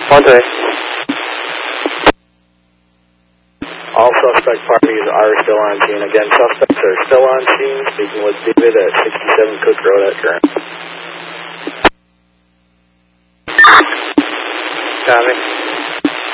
On 3. All suspect parties are still on scene. Again, suspects are still on scene. Speaking with David at 67 Cook Road at current. Copy.